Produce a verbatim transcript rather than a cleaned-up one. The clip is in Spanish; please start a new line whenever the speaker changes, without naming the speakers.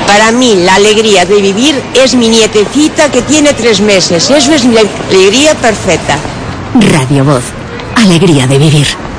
Para mí, la alegría de vivir es mi nietecita que tiene tres meses. Eso es mi alegría perfecta.
Radio Voz. Alegría de vivir.